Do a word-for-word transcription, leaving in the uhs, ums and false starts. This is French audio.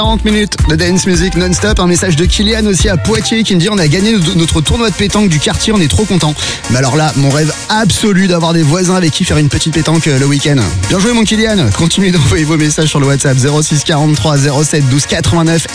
quarante minutes de dance music non-stop. Un message de Kylian aussi à Poitiers qui me dit: on a gagné notre tournoi de pétanque du quartier, on est trop content. Mais alors là, mon rêve absolu d'avoir des voisins avec qui faire une petite pétanque le week-end. Bien joué mon Kylian, continuez d'envoyer vos messages sur le WhatsApp zéro six quarante-trois zéro sept douze quatre-vingt-neuf.